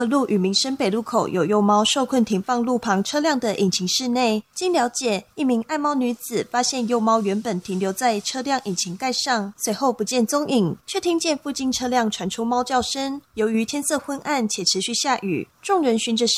路与民生北路口有幼猫受困停放路旁车辆的引擎室内，经了解，一名爱猫女子发现幼猫原本停留在车辆引擎盖上，随后不见踪影，却听见附近车辆传出猫叫声。由于天色昏暗且持续下雨，众人循着